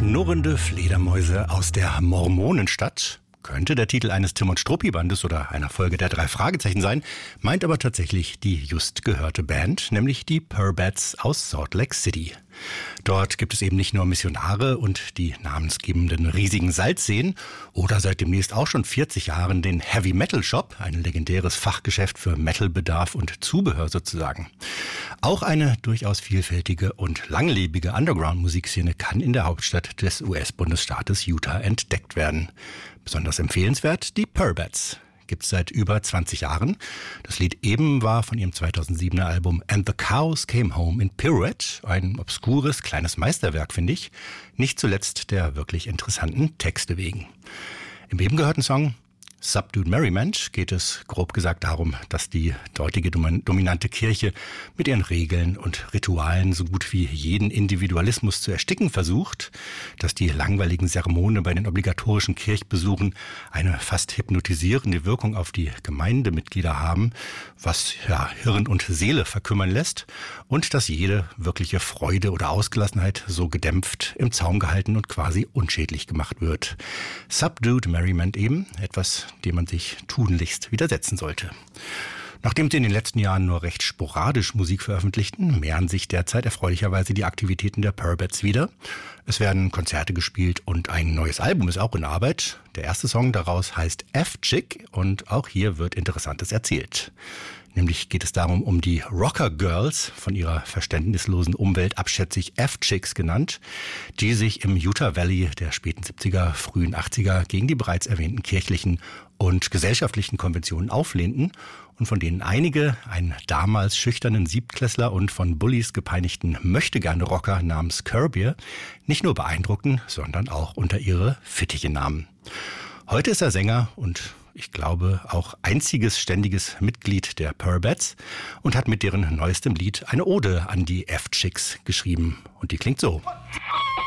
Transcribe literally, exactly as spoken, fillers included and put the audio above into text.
Schnurrende Fledermäuse aus der Mormonenstadt. Könnte der Titel eines Tim und Struppi-Bandes oder einer Folge der drei Fragezeichen sein, meint aber tatsächlich die just gehörte Band, nämlich die Purr-Bats aus Salt Lake City. Dort gibt es eben nicht nur Missionare und die namensgebenden riesigen Salzseen oder seit demnächst auch schon vierzig Jahren den Heavy Metal Shop, ein legendäres Fachgeschäft für Metalbedarf und Zubehör sozusagen. Auch eine durchaus vielfältige und langlebige Underground-Musikszene kann in der Hauptstadt des U S-Bundesstaates Utah entdeckt werden. Besonders empfehlenswert die Purr-Bats. Gibt's seit über zwanzig Jahren. Das Lied eben war von ihrem zweitausendsiebener Album And the Cows Came Home in Pirouette. Ein obskures, kleines Meisterwerk, finde ich. Nicht zuletzt der wirklich interessanten Texte wegen. Im eben gehörten Song Subdued Merriment geht es grob gesagt darum, dass die dortige dominante Kirche mit ihren Regeln und Ritualen so gut wie jeden Individualismus zu ersticken versucht, dass die langweiligen Sermone bei den obligatorischen Kirchbesuchen eine fast hypnotisierende Wirkung auf die Gemeindemitglieder haben, was ja Hirn und Seele verkümmern lässt, und dass jede wirkliche Freude oder Ausgelassenheit so gedämpft, im Zaum gehalten und quasi unschädlich gemacht wird. Subdued Merriment eben, etwas, dem man sich tunlichst widersetzen sollte. Nachdem sie in den letzten Jahren nur recht sporadisch Musik veröffentlichten, mehren sich derzeit erfreulicherweise die Aktivitäten der Purr-Bats wieder. Es werden Konzerte gespielt und ein neues Album ist auch in Arbeit. Der erste Song daraus heißt F-Chick und auch hier wird Interessantes erzählt. Nämlich geht es darum, um die Rocker Girls, von ihrer verständnislosen Umwelt abschätzig F-Chicks genannt, die sich im Utah Valley der späten siebziger, frühen achtziger gegen die bereits erwähnten kirchlichen und gesellschaftlichen Konventionen auflehnten und von denen einige einen damals schüchternen Siebtklässler und von Bullies gepeinigten Möchtegerne-Rocker namens Curbier nicht nur beeindruckten, sondern auch unter ihre Fittiche nahmen. Heute ist er Sänger und ich glaube auch einziges ständiges Mitglied der Purr-Bats und hat mit deren neuestem Lied eine Ode an die F-Chicks geschrieben. Und die klingt so.